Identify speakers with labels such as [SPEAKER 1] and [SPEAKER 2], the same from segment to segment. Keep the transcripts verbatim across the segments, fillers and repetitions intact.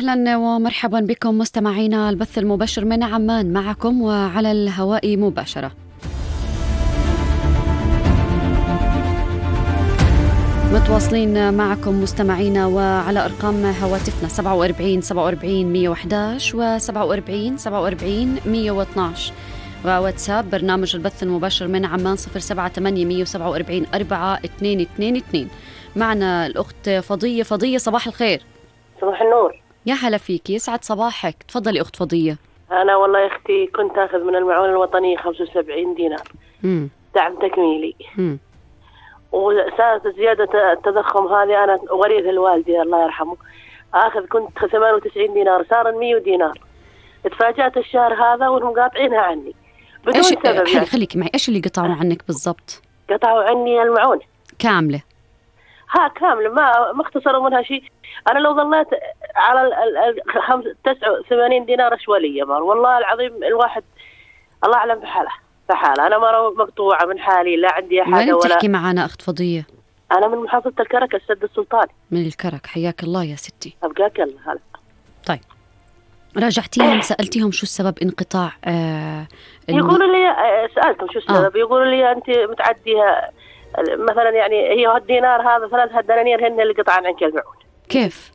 [SPEAKER 1] أهلا ومرحبا بكم مستمعينا البث المباشر من عمان، معكم وعلى الهواء مباشرة. متواصلين معكم مستمعينا وعلى أرقام هواتفنا سبعة وأربعين سبعة وأربعين مية وأحد عشر و سبعة وأربعين سبعة وأربعين مية واثني عشر، وواتساب برنامج البث المباشر من عمان صفر سبعة ثمانية مية وسبعة وأربعين أربعة اثنين اثنين اثنين. معنا الأخت فضية. فضية صباح الخير.
[SPEAKER 2] صباح النور.
[SPEAKER 1] يا هلا فيك، يسعد صباحك. تفضلي أخت فضية.
[SPEAKER 2] أنا والله يا أختي كنت أخذ من المعونة الوطنية خمسة وسبعين دينار
[SPEAKER 1] مم.
[SPEAKER 2] دعم تكميلي،
[SPEAKER 1] مم.
[SPEAKER 2] وسالت زيادة التضخم هذه أنا وريث الوالدي الله يرحمه، أخذ كنت ثمانية وتسعين دينار صار مية دينار. تفاجأت الشهر هذا وهم قاطعينها عني بدون
[SPEAKER 1] إيش
[SPEAKER 2] سبب.
[SPEAKER 1] خلي خليكي معي، إيش اللي قطعوا عنك بالضبط؟
[SPEAKER 2] قطعوا عني المعونة
[SPEAKER 1] كاملة.
[SPEAKER 2] ها كاملة، ما ما اختصروا منها شيء. أنا لو ظليت على ال ال خمسة تسعة وثمانين دينار شوالية مار، والله العظيم الواحد الله أعلم بحاله بحاله. أنا مرة مقطوعة من حالي، لا عندي حاجة.
[SPEAKER 1] وين
[SPEAKER 2] ولا
[SPEAKER 1] بتحكي معنا أخت فضية؟
[SPEAKER 2] أنا من محافظة الكرك السد السلطاني.
[SPEAKER 1] من الكرك، حياك الله يا ستي.
[SPEAKER 2] أبقاك الله. هلا.
[SPEAKER 1] طيب راجعتيهم سألتيهم شو السبب انقطاع؟ آه
[SPEAKER 2] يقولوا لي آه سألتهم شو السبب. آه. يقولوا لي أنت متعديها مثلا، يعني هي الدينار هذا ثلاثة دنانير هن اللي قطعان عنك المعون.
[SPEAKER 1] كيف؟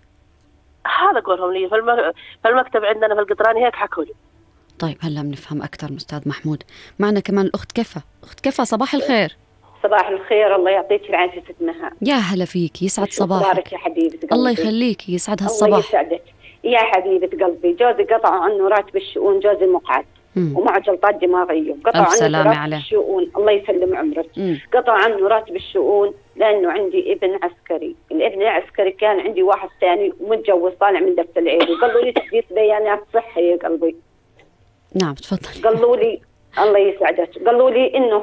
[SPEAKER 2] هذا قولهم لي في المكتب عندنا في القطراني، هيك حكوا لي.
[SPEAKER 1] طيب هلا بنفهم أكثر أستاذ محمود. معنا كمان الأخت كفا. أخت كفا صباح الخير.
[SPEAKER 3] صباح الخير، الله يعطيك العافية ست مها.
[SPEAKER 1] يا هلا فيك، يسعد صباحك.
[SPEAKER 3] يا حبيبتي
[SPEAKER 1] الله يخليك، يسعد هالصباح.
[SPEAKER 3] الله يسعدك يا حبيبة قلبي. جوزي قطعوا عنه راتب الشؤون، جوزي مقعد ومع جلطات دماغية، قطعوا عنه راتب عليه. الشؤون الله يسلم عمرك. قطعوا عنه راتب الشؤون لأنه عندي ابن عسكري. الابن العسكري كان عندي واحد ثاني ومتجوز طالع من دفتر العيد، وقالوا لي تحديث بيانات صحية يا قلبي.
[SPEAKER 1] نعم تفضل.
[SPEAKER 3] قالوا لي الله يسعدك، قالوا لي انه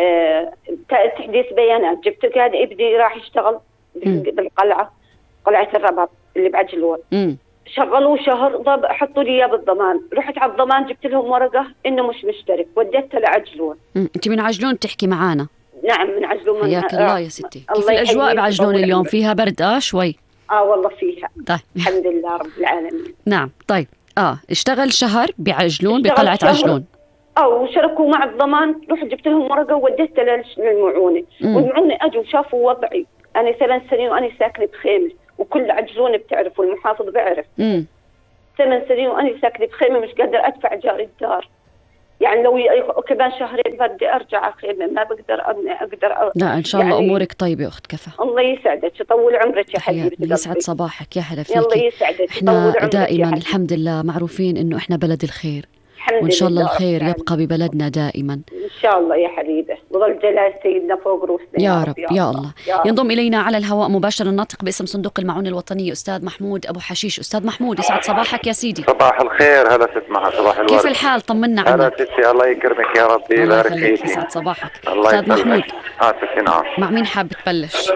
[SPEAKER 3] آه تحديث بيانات. جبت كاد ابني راح يشتغل بالقلعة، قلعة الرباط اللي بعجلون. شغلوا شهر، ضب حطوا لي اياه بالضمان. رحت على الضمان جبت لهم ورقة انه مش مشترك، وديتها لعجلون.
[SPEAKER 1] انت من عجلون تحكي معانا؟
[SPEAKER 3] نعم من عجلون.
[SPEAKER 1] حياك الله يا ستي. كيف الاجواء بعجلون اليوم؟ فيها برد اه شوي؟
[SPEAKER 3] اه والله فيها.
[SPEAKER 1] طيب
[SPEAKER 3] الحمد لله رب العالمين.
[SPEAKER 1] نعم. طيب اه اشتغل شهر بعجلون بقلعة عجلون.
[SPEAKER 3] أو شاركوا مع الضمان. رحت جبت لهم ورقة ووديتها للمعونة، والمعونة أجوا شافوا وضعي. أنا ثمان سنين وأنا ساكنة بخيمة، وكل عجلون بتعرف والمحافظ بعرف.
[SPEAKER 1] امم
[SPEAKER 3] ثمان سنين وأنا ساكنة بخيمة، مش قادر أدفع جار الدار. يعني لو كمان شهرين بدي أرجع على خيمة، ما بقدر أبني أقدر أ...
[SPEAKER 1] لا إن شاء الله يعني أمورك طيبة أخت كفا.
[SPEAKER 3] الله يسعدك، طول عمرك يا حبيبتي.
[SPEAKER 1] يسعد صباحك، يا هلا فيكي.
[SPEAKER 3] الله يسعدك.
[SPEAKER 1] إحنا دائما الحمد لله معروفين إنه إحنا بلد الخير، وإن شاء الله الخير يبقى ببلدنا دائما
[SPEAKER 3] إن شاء الله يا حبيبة. وظل جلال سيدنا فوق روسنا
[SPEAKER 1] يا رب. يا, يا الله. يا ينضم إلينا على الهواء مباشرة الناطق باسم صندوق المعونة الوطنية أستاذ محمود أبو حشيش. أستاذ محمود يسعد صباحك يا سيدي.
[SPEAKER 4] صباح الخير. هلا ست مها. صباح الورد.
[SPEAKER 1] كيف الحال؟ طمنا عنك.
[SPEAKER 4] هلا ستي، الله يكرمك يا ربي يبارك فيك.
[SPEAKER 1] يسعد صباحك.
[SPEAKER 4] أستاذ
[SPEAKER 1] محمود.
[SPEAKER 4] اه ستي نعم.
[SPEAKER 1] مع مين حاب تبلش؟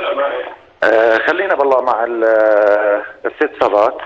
[SPEAKER 4] آه خلينا بالله مع الست صبات.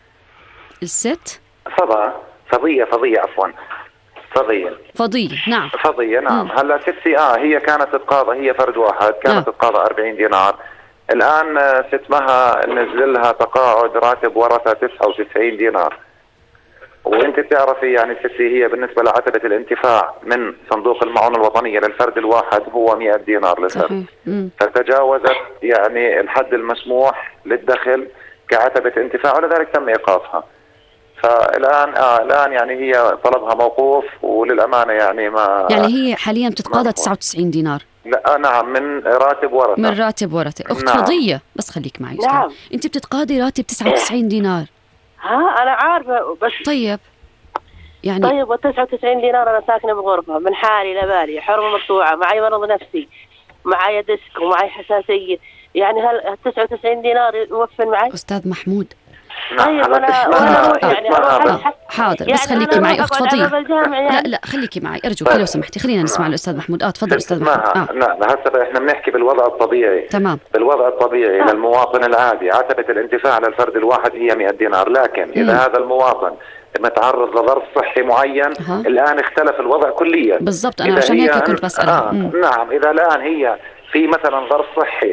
[SPEAKER 1] الست؟
[SPEAKER 4] صبا فضية فضية عفوا فضية
[SPEAKER 1] فضية نعم.
[SPEAKER 4] فضية نعم. م. هلا ستي اه هي كانت تتقاضى، هي فرد واحد كانت تتقاضى أربعين دينار. الآن ست مها نزل لها تقاعد راتب ورثة تسعة وتسعين دينار. وانت بتعرفي يعني ستي هي بالنسبة لعتبة الانتفاع من صندوق المعونة الوطنية للفرد الواحد هو مئة دينار للفرد، فتجاوزت يعني الحد المسموح للدخل كعتبة انتفاع، ولذلك تم إيقافها. فالآن آه الآن يعني هي طلبها موقوف، وللأمانة يعني ما
[SPEAKER 1] يعني هي حاليا بتتقاضى تسعة وتسعين دينار.
[SPEAKER 4] لا نعم من راتب ورثة.
[SPEAKER 1] من راتب ورثة. أخت نعم. فضية بس خليك معي.
[SPEAKER 2] نعم.
[SPEAKER 1] أنت بتتقاضي راتب تسعة وتسعين دينار.
[SPEAKER 2] ها أنا عارفة بس.
[SPEAKER 1] طيب يعني
[SPEAKER 2] طيب وتسعة وتسعين دينار أنا ساكنة بغرفة من حالي لبالي، حرمة مقطوعة، معي مرض نفسي، معي ديسك ومعي حساسية، يعني هل تسعة وتسعين دينار يوفن معي؟
[SPEAKER 1] أستاذ محمود
[SPEAKER 2] طيب أنا وأنا أروح يعني أروح
[SPEAKER 1] حاضر
[SPEAKER 2] يعني
[SPEAKER 1] بس خليكي معي أخت فضية.
[SPEAKER 2] يعني.
[SPEAKER 1] لا لا خليكي معي أرجوك لو سمحتي، خلينا نسمع الأستاذ محمود. آه تفضل أستاذ محمود.
[SPEAKER 4] آه. لا هسه إحنا بنحكي بالوضع الطبيعي.
[SPEAKER 1] تمام.
[SPEAKER 4] بالوضع الطبيعي آه. للمواطن العادي عتبة الانتفاع للفرد الواحد هي مئة دينار، لكن إذا م. هذا المواطن متعرض لظرف صحي معين أه. الآن اختلف الوضع كليا.
[SPEAKER 1] بالضبط أنا عشان هيك كنت بسأل.
[SPEAKER 4] آه. نعم إذا الآن هي في مثلا ظرف صحي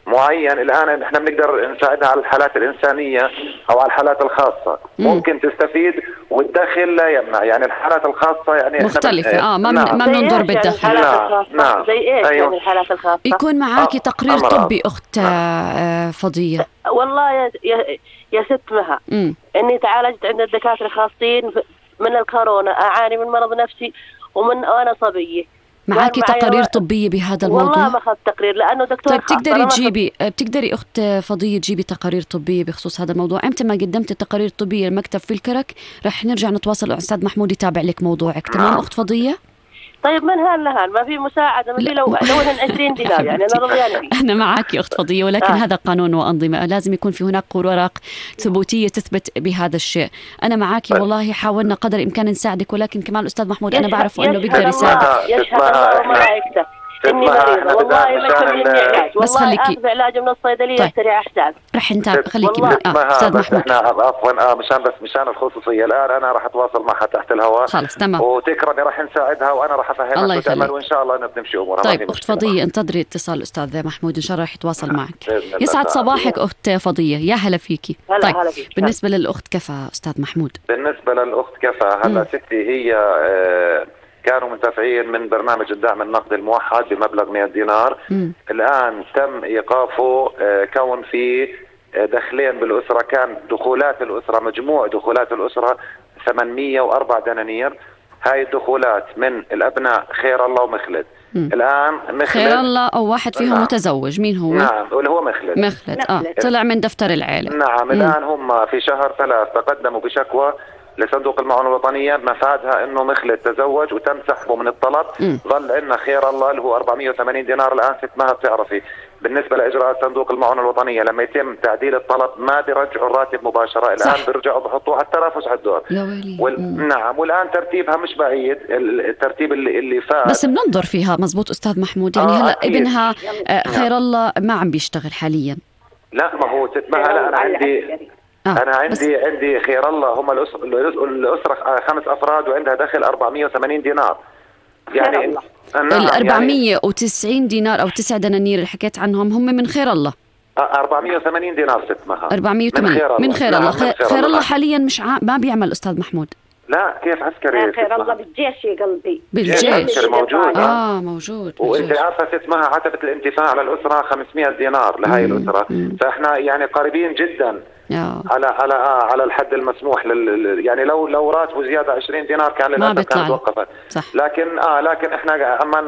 [SPEAKER 4] معين. الآن احنا بنقدر نساعدها على الحالات الإنسانية أو على الحالات الخاصة. مم. ممكن تستفيد والدخل لا يمنع، يعني الحالات الخاصة يعني
[SPEAKER 1] مختلفة. اه ما نعم. ما بننظر بالدخل.
[SPEAKER 2] نعم. نعم. زي ايش أيوه. يعني الحالات الخاصة؟
[SPEAKER 1] يكون معاكي تقرير أمراض. طبي أخت نعم. فضية.
[SPEAKER 2] والله يا يا, يا ست مها مم. إني تعالجت عند الدكاترة الخاصين من الكورونا، أعاني من مرض نفسي ومن أنا صبية.
[SPEAKER 1] معاكي تقارير طبية بهذا الموضوع؟
[SPEAKER 2] والله ما أخذت تقرير لأنه دكتور.
[SPEAKER 1] طيب تقدري تجيبي بتقدري أخت فضية تجيبي تقارير طبية بخصوص هذا الموضوع؟ أمتى ما قدمت التقارير الطبية المكتب في الكرك رح نرجع نتواصل مع أستاذ محمود يتابع لك موضوعك. تمام أخت فضية؟
[SPEAKER 2] طيب من هان لهان ما في مساعدة، ما في لو لو عشرين دينار يعني أنا رضيانة.
[SPEAKER 1] أنا معك أخت فضية، ولكن آه. هذا قانون وأنظمة، لازم يكون في هناك ورق ثبوتية تثبت بهذا الشيء. أنا معك والله، حاولنا قدر الإمكان نساعدك، ولكن كمان الأستاذ محمود أنا بعرف أنه بيقدر يساعدك.
[SPEAKER 2] يشهد الله وملائكته إني مريضة والله ما يكفيني علاج، والله أخذ علاج من الصيدلية أشتري أحسن.
[SPEAKER 1] رح نتابع خليكي معي آه. أستاذ محمود
[SPEAKER 4] احنا عفوا آه مشان بس مشان الخصوصية الآن أنا راح أتواصل معها تحت الهواء.
[SPEAKER 1] خلاص تمام.
[SPEAKER 4] وتكرمي راح نساعدها وأنا راح أفهمها وتعمل وإن شاء الله نمشي أمورها.
[SPEAKER 1] طيب أخت فضية انتظري اتصال الأستاذ محمود إن شاء الله راح يتواصل معك. يسعد صباحك أخت فضية، يا هلا فيكي. طيب هلا فيك. بالنسبة للأخت كفا أستاذ محمود.
[SPEAKER 4] بالنسبة للأخت كفا هلا ستي هي آه كانوا منتفعين من برنامج الدعم النقدي الموحد بمبلغ مئة دينار. م. الآن تم إيقافه كون في دخلين بالأسرة، كان دخولات الأسرة مجموع دخولات الأسرة ثمانمئة وأربعة دنانير. هاي الدخولات من الأبناء خير الله ومخلد. م. الآن مخلد
[SPEAKER 1] خير الله أو واحد فيهم نعم. متزوج، مين هو؟
[SPEAKER 4] نعم اللي هو مخلد.
[SPEAKER 1] مخلد آه طلع من دفتر العائلة.
[SPEAKER 4] نعم. م. الآن هم في شهر ثلاث تقدموا بشكوى لصندوق المعونة الوطنية مفادها انه مخلد تزوج وتم سحبه من الطلب. م. ظل عندنا خير الله اللي هو أربعمئة وثمانين دينار. الان ست ما بتعرفي بالنسبة لاجراءات صندوق المعونة الوطنية لما يتم تعديل الطلب ما بيرجعوا الراتب مباشرة. الان صح. بيرجعوا بحطوه على التنافس على الدور. وال... نعم. والان ترتيبها مش بعيد، الترتيب اللي اللي فات
[SPEAKER 1] بس بننظر فيها. مزبوط استاذ محمود. يعني آه هلا ابنها آه خير الله ما عم بيشتغل حاليا.
[SPEAKER 4] لا ما هو ست ما هلا انا عندي آه. أنا عندي عندي خير الله هم الأسرة, الأسرة خمس أفراد وعندها دخل أربعمئة وثمانين دينار. يعني
[SPEAKER 1] ال أربعمئة وتسعين دينار أو تسع دنانير اللي حكيت عنهم هم من خير الله.
[SPEAKER 4] أربعمئة وثمانين دينار ست مها.
[SPEAKER 1] أربعمئة وثمانين من خير الله. من خير الله. خير, خير, خير الله حاليا مش ع... ما بيعمل أستاذ محمود.
[SPEAKER 4] لا كيف عسكري؟
[SPEAKER 3] خير الله بالجيش يا قلبي.
[SPEAKER 1] بالجيش
[SPEAKER 4] موجود.
[SPEAKER 1] اه موجود.
[SPEAKER 4] وانت عارفه اسمها عتبه الانتفاع على الاسره خمسمئة دينار لهي الاسره. مم. فاحنا يعني قريبين جدا
[SPEAKER 1] أوه.
[SPEAKER 4] على على آه على الحد المسموح لل يعني لو لو راتبه زياده عشرين دينار كان للاسف كانت وقفت. لكن اه لكن احنا اما